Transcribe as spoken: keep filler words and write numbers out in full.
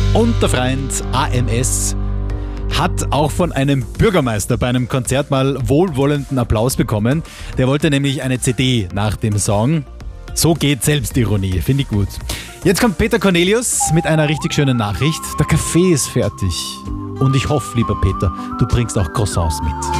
Und der Freund A M S hat auch von einem Bürgermeister bei einem Konzert mal wohlwollenden Applaus bekommen. Der wollte nämlich eine C D nach dem Song. So geht Selbstironie, finde ich gut. Jetzt kommt Peter Cornelius mit einer richtig schönen Nachricht. Der Kaffee ist fertig. Und ich hoffe, lieber Peter, du bringst auch Croissants mit.